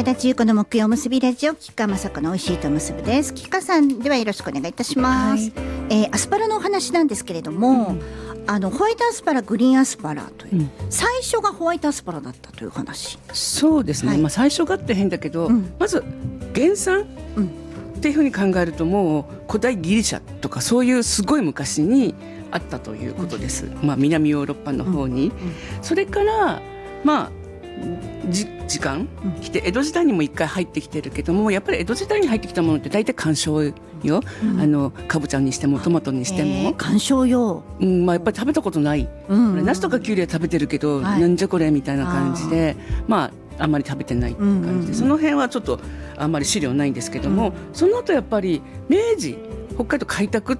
前田千恵子の木曜結びラジオ、吉川雅子の美味しいと結ぶです。吉川さん、ではよろしくお願いいたします。アスパラのお話なんですけれども、ホワイトアスパラ、グリーンアスパラという、最初がホワイトアスパラだったという話。 そうですね、最初がって変だけど、まず原産、っていうふうに考えると、もう古代ギリシャとかそういうすごい昔にあったということです、南ヨーロッパの方に、それから時間来て江戸時代にも一回入ってきてるけども、やっぱり江戸時代に入ってきたものって大体観賞よ、かぼちゃにしてもトマトにしても観賞用、 やっぱり食べたことない、ナスとかキュウリは食べてるけど、なんじゃこれみたいな感じで、あんまり食べてない感じで、その辺はちょっとあんまり資料ないんですけども、その後やっぱり明治北海道開拓っ